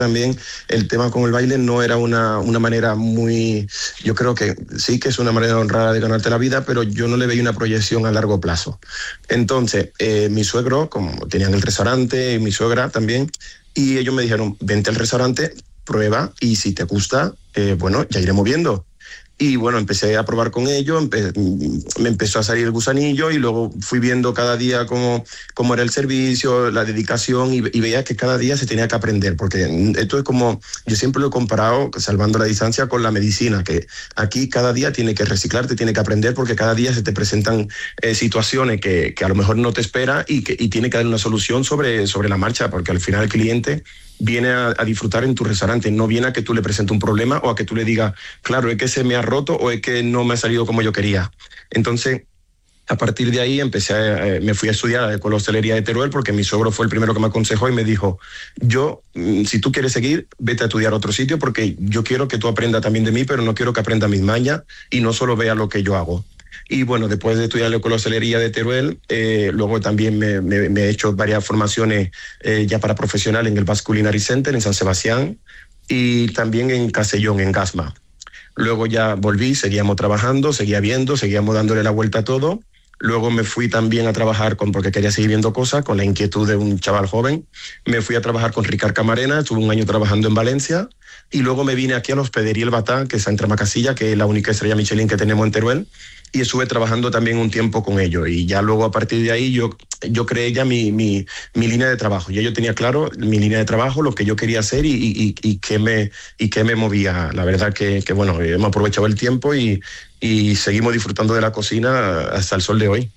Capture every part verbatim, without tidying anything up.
también el tema con el baile no era una, una manera muy, yo creo que sí que es una manera honrada de ganarte la vida, pero yo no le veía una proyección a largo plazo. Entonces, eh, mi suegro, como tenían el restaurante, y mi suegra también, y ellos me dijeron, vente al restaurante, prueba, y si te gusta, eh, bueno, ya iremos viendo. Y bueno, empecé a probar con ello, empe me empezó a salir el gusanillo y luego fui viendo cada día cómo, cómo era el servicio, la dedicación y, y veía que cada día se tenía que aprender, porque esto es como, yo siempre lo he comparado, salvando la distancia, con la medicina, que aquí cada día tiene que reciclarte, tiene que aprender, porque cada día se te presentan eh, situaciones que, que a lo mejor no te espera y, que, y tiene que dar una solución sobre, sobre la marcha, porque al final el cliente viene a, a disfrutar en tu restaurante, no viene a que tú le presentes un problema o a que tú le digas, claro, es que se me ha roto o es que no me ha salido como yo quería. Entonces, a partir de ahí empecé, a, eh, me fui a estudiar con la hostelería de Teruel, porque mi suegro fue el primero que me aconsejó y me dijo, yo, si tú quieres seguir, vete a estudiar a otro sitio, porque yo quiero que tú aprendas también de mí, pero no quiero que aprenda mis mañas y no solo vea lo que yo hago. Y bueno, después de estudiar con la hostelería de Teruel, eh, luego también me, me, me he hecho varias formaciones eh, ya para profesional en el Basque Culinary Center en San Sebastián y también en Castellón, en Gasma. Luego ya volví, seguíamos trabajando, seguía viendo, seguíamos dándole la vuelta a todo. Luego me fui también a trabajar, con, porque quería seguir viendo cosas, con la inquietud de un chaval joven. Me fui a trabajar con Ricard Camarena, estuve un año trabajando en Valencia. Y luego me vine aquí a la Hospedería El Batán, que está en Tramacasilla, que es la única estrella Michelin que tenemos en Teruel. Y estuve trabajando también un tiempo con ellos. Y ya luego, a partir de ahí, yo, yo creé ya mi, mi, mi línea de trabajo. Ya yo tenía claro mi línea de trabajo, lo que yo quería hacer y, y, y, qué, me, y qué me movía. La verdad que, que bueno, hemos aprovechado el tiempo y, y seguimos disfrutando de la cocina hasta el sol de hoy.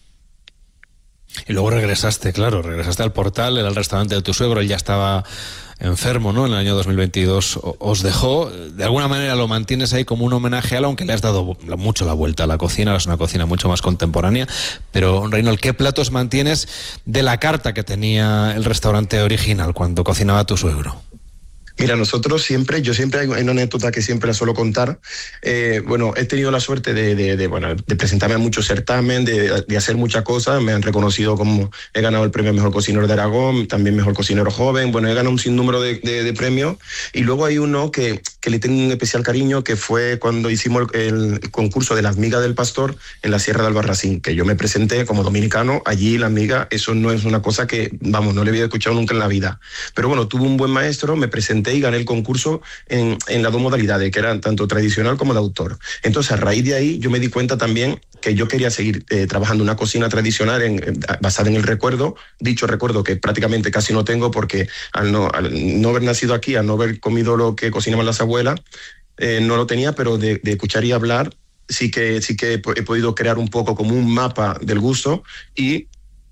Y luego regresaste, claro, regresaste al Portal, era el restaurante de tu suegro, él ya estaba enfermo, ¿no? En el año dos mil veintidós os dejó. De alguna manera lo mantienes ahí como un homenaje a él, aunque le has dado mucho la vuelta a la cocina, es una cocina mucho más contemporánea. Pero, Reynold, ¿qué platos mantienes de la carta que tenía el restaurante original cuando cocinaba tu suegro? Mira, nosotros siempre, yo siempre hay una anécdota que siempre la suelo contar. Eh, bueno, he tenido la suerte de, de, de, bueno, de presentarme a muchos certámenes, de, de hacer muchas cosas. Me han reconocido como he ganado el premio Mejor Cocinero de Aragón, también Mejor Cocinero Joven. Bueno, he ganado un sinnúmero de, de, de premios. Y luego hay uno que, que le tengo un especial cariño, que fue cuando hicimos el, el concurso de las migas del pastor en la Sierra de Albarracín, que yo me presenté como dominicano. Allí la miga, eso no es una cosa que, vamos, no le había escuchado nunca en la vida. Pero bueno, tuve un buen maestro, me presenté y gané el concurso en, en las dos modalidades, que eran tanto tradicional como de autor. Entonces, a raíz de ahí, yo me di cuenta también que yo quería seguir eh, trabajando una cocina tradicional en, en, basada en el recuerdo, dicho recuerdo que prácticamente casi no tengo, porque al no, al no haber nacido aquí, al no haber comido lo que cocinaban las abuelas, eh, no lo tenía, pero de, de escuchar y hablar, sí que, sí que he, he podido crear un poco como un mapa del gusto y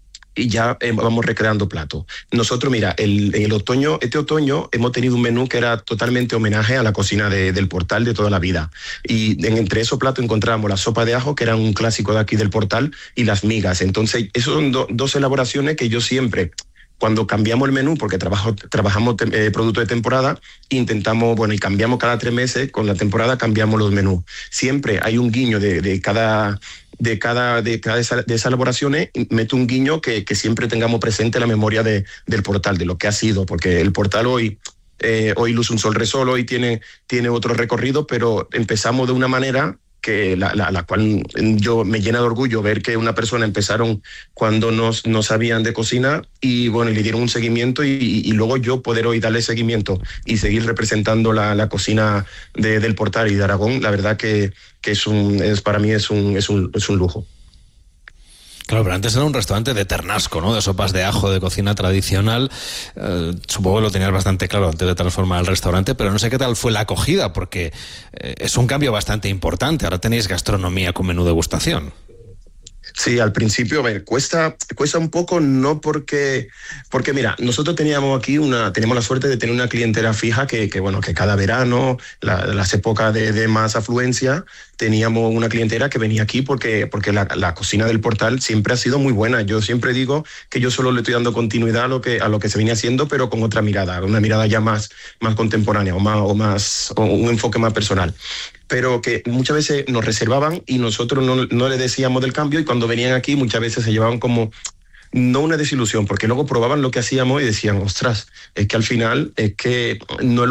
y ya eh, vamos recreando platos. Nosotros, mira, el, el otoño, este otoño hemos tenido un menú que era totalmente homenaje a la cocina de, del Portal de toda la vida. Y en, entre esos platos encontramos la sopa de ajo, que era un clásico de aquí del Portal, y las migas. Entonces, esas son do, dos elaboraciones que yo siempre, cuando cambiamos el menú, porque trabajo, trabajamos eh, productos de temporada, intentamos, bueno, y cambiamos cada tres meses, con la temporada cambiamos los menús. Siempre hay un guiño de, de cada... de cada de cada de esas esa elaboraciones, meto un guiño que, que siempre tengamos presente la memoria de, del Portal, de lo que ha sido, porque el Portal hoy, eh, hoy luce un sol resol, hoy tiene, tiene otro recorrido, pero empezamos de una manera que la, la, la cual yo me llena de orgullo ver que una persona empezaron cuando no, no sabían de cocina y bueno, y le dieron un seguimiento y, y, y luego yo poder hoy darle seguimiento y seguir representando la, la cocina de, del Portal y de Aragón, la verdad que, que es un, es, para mí es un, es un, es un lujo. Claro, pero antes era un restaurante de ternasco, ¿no? De sopas de ajo, de cocina tradicional. Eh, supongo que lo tenías bastante claro antes de transformar el restaurante, pero no sé qué tal fue la acogida, porque eh, es un cambio bastante importante. Ahora tenéis gastronomía con menú degustación. Sí, al principio, a ver, cuesta, cuesta un poco, no porque, porque mira, nosotros teníamos aquí una, tenemos la suerte de tener una clientela fija que, que bueno, que cada verano, la, las épocas de, de más afluencia, teníamos una clientela que venía aquí porque, porque la, la cocina del Portal siempre ha sido muy buena. Yo siempre digo que yo solo le estoy dando continuidad a lo que, a lo que se venía haciendo, pero con otra mirada, una mirada ya más, más contemporánea o más, o más, o un enfoque más personal. Pero que muchas veces nos reservaban y nosotros no, no le decíamos del cambio y cuando venían aquí muchas veces se llevaban como no una desilusión, porque luego probaban lo que hacíamos y decían, ostras, es que al final es que no es